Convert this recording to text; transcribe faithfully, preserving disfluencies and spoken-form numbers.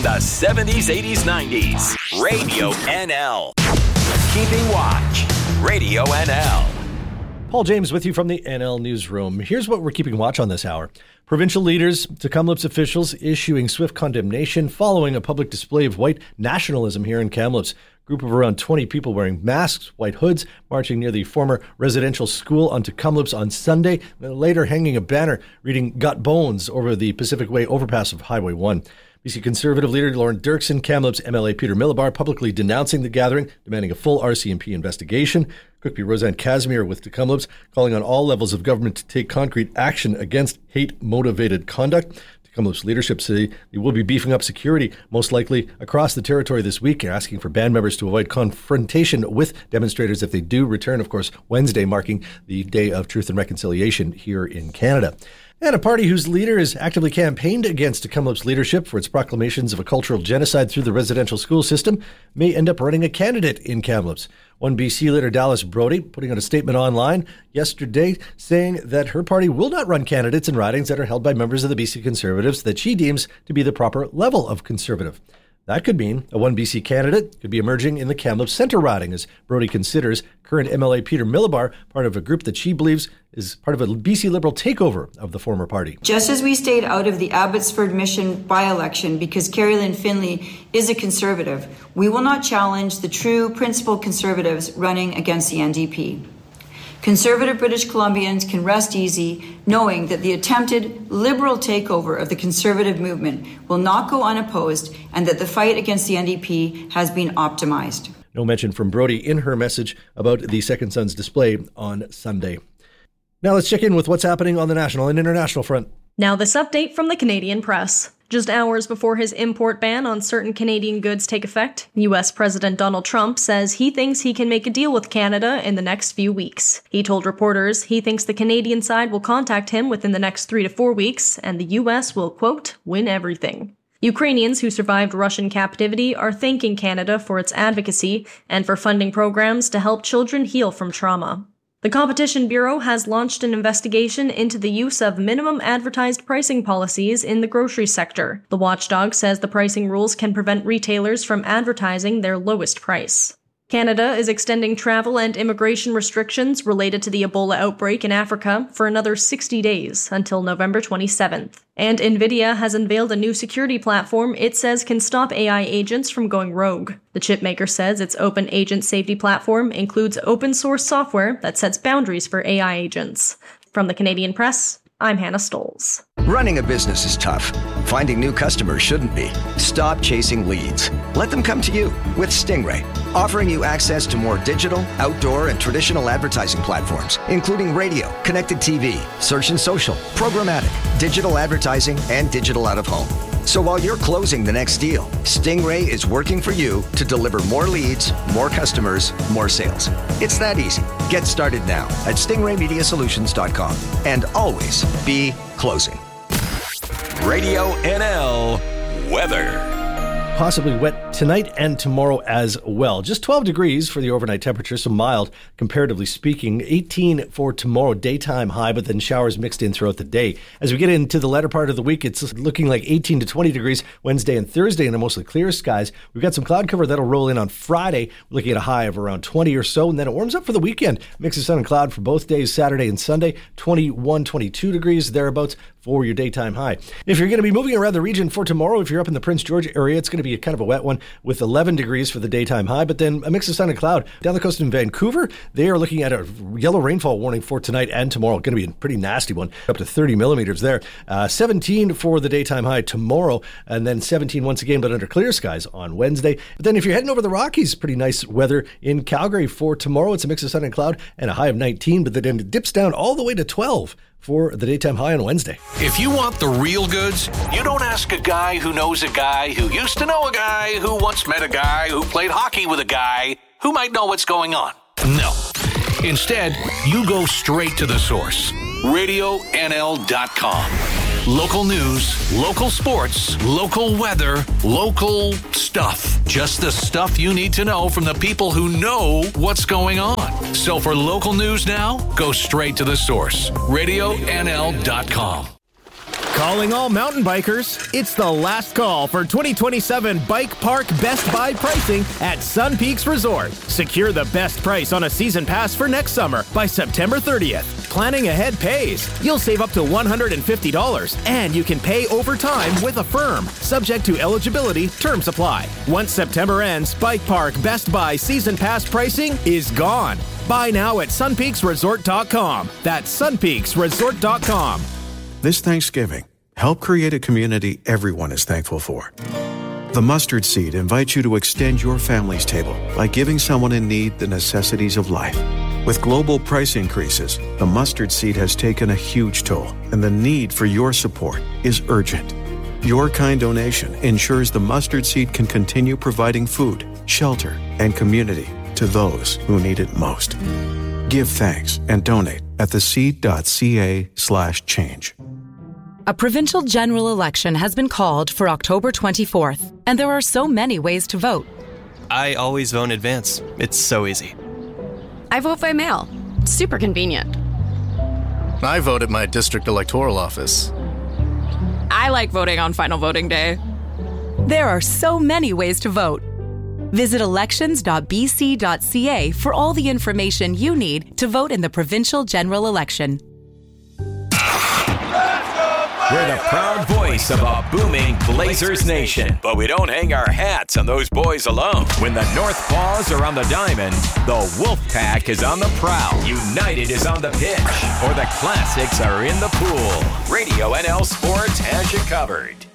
the seventies, eighties, nineties. Radio N L. Keeping watch. Radio N L. Paul James with you from the N L Newsroom. Here's what we're keeping watch on this hour. Provincial leaders to Kamloops officials issuing swift condemnation following a public display of white nationalism here in Kamloops. A group of around twenty people wearing masks, white hoods, marching near the former residential school onto Kamloops on Sunday, later hanging a banner reading "Got Bones" over the Pacific Way overpass of Highway one. B C Conservative leader Lauren Dirksen, Kamloops M L A Peter Millibar publicly denouncing the gathering, demanding a full R C M P investigation. Cookby Roseanne Casimir with the Kamloops calling on all levels of government to take concrete action against hate-motivated conduct. Kamloops leadership say they will be beefing up security, most likely across the territory this week, asking for band members to avoid confrontation with demonstrators if they do return, of course, Wednesday, marking the Day of Truth and Reconciliation here in Canada. And a party whose leader has actively campaigned against Kamloops leadership for its proclamations of a cultural genocide through the residential school system may end up running a candidate in Kamloops. One B C leader, Dallas Brody, putting out a statement online yesterday saying that her party will not run candidates in ridings that are held by members of the B C Conservatives that she deems to be the proper level of conservative. That could mean a one B C candidate could be emerging in the Kamloops Centre riding, as Brody considers current M L A Peter Millibar part of a group that she believes is part of a B C Liberal takeover of the former party. Just as we stayed out of the Abbotsford Mission by-election because Carrie Lynn Finley is a Conservative, we will not challenge the true principled Conservatives running against the N D P. Conservative British Columbians can rest easy knowing that the attempted Liberal takeover of the Conservative movement will not go unopposed and that the fight against the N D P has been optimized. No mention from Brody in her message about the Second Sons display on Sunday. Now let's check in with what's happening on the national and international front. Now this update from the Canadian Press. Just hours before his import ban on certain Canadian goods take effect, U S President Donald Trump says he thinks he can make a deal with Canada in the next few weeks. He told reporters he thinks the Canadian side will contact him within the next three to four weeks, and the U S will, quote, win everything. Ukrainians who survived Russian captivity are thanking Canada for its advocacy and for funding programs to help children heal from trauma. The Competition Bureau has launched an investigation into the use of minimum advertised pricing policies in the grocery sector. The watchdog says the pricing rules can prevent retailers from advertising their lowest price. Canada is extending travel and immigration restrictions related to the Ebola outbreak in Africa for another sixty days until November twenty-seventh. And NVIDIA has unveiled a new security platform it says can stop A I agents from going rogue. The chipmaker says its open agent safety platform includes open source software that sets boundaries for A I agents. From the Canadian Press, I'm Hannah Stolz. Running a business is tough. Finding new customers shouldn't be. Stop chasing leads. Let them come to you with Stingray, offering you access to more digital, outdoor, and traditional advertising platforms, including radio, connected T V, search and social, programmatic, digital advertising, and digital out-of-home. So while you're closing the next deal, Stingray is working for you to deliver more leads, more customers, more sales. It's that easy. Get started now at stingray media solutions dot com and always be closing. Radio N L weather. Possibly wet tonight and tomorrow as well. Just twelve degrees for the overnight temperature, so mild, comparatively speaking. eighteen for tomorrow, daytime high, but then showers mixed in throughout the day. As we get into the latter part of the week, it's looking like eighteen to twenty degrees Wednesday and Thursday in the mostly clear skies. We've got some cloud cover that'll roll in on Friday. We're looking at a high of around twenty or so, and then it warms up for the weekend. Mix of sun and cloud for both days, Saturday and Sunday. twenty-one, twenty-two degrees, thereabouts, for your daytime high. If you're going to be moving around the region for tomorrow, if you're up in the Prince George area, it's going to be a kind of a wet one with eleven degrees for the daytime high, but then a mix of sun and cloud. Down the coast in Vancouver, they are looking at a yellow rainfall warning for tonight and tomorrow. Going to be a pretty nasty one, up to thirty millimeters there. Uh, seventeen for the daytime high tomorrow, and then seventeen once again, but under clear skies on Wednesday. But then if you're heading over the Rockies, pretty nice weather in Calgary for tomorrow. It's a mix of sun and cloud and a high of nineteen, but then it dips down all the way to twelve for the daytime high on Wednesday. If you want the real goods, you don't ask a guy who knows a guy who used to know a guy who once met a guy who played hockey with a guy who might know what's going on. No. Instead, you go straight to the source. radio N L dot com. Local news, local sports, local weather, local stuff. Just the stuff you need to know from the people who know what's going on. So for local news now, go straight to the source. radio N L dot com. Calling all mountain bikers, it's the last call for twenty twenty-seven Bike Park Best Buy pricing at Sun Peaks Resort. Secure the best price on a season pass for next summer by September thirtieth. Planning ahead pays. You'll save up to one hundred fifty dollars, and you can pay over time with Affirm. Subject to eligibility, terms apply. Once September ends, Bike Park Best Buy season pass pricing is gone. Buy now at sun peaks resort dot com. That's sun peaks resort dot com. This Thanksgiving, help create a community everyone is thankful for. The Mustard Seed invites you to extend your family's table by giving someone in need the necessities of life. With global price increases, the Mustard Seed has taken a huge toll, and the need for your support is urgent. Your kind donation ensures the Mustard Seed can continue providing food, shelter, and community to those who need it most. Give thanks and donate at theseed.ca slash change. A provincial general election has been called for October twenty-fourth, and there are so many ways to vote. I always vote in advance. It's so easy. I vote by mail. Super convenient. I vote at my district electoral office. I like voting on final voting day. There are so many ways to vote. Visit elections dot b c dot c a for all the information you need to vote in the provincial general election. We're the proud voice of a booming Blazers nation, but we don't hang our hats on those boys alone. When the North Paws are on the diamond, the Wolfpack is on the prowl, United is on the pitch, or the Classics are in the pool. Radio N L Sports has you covered.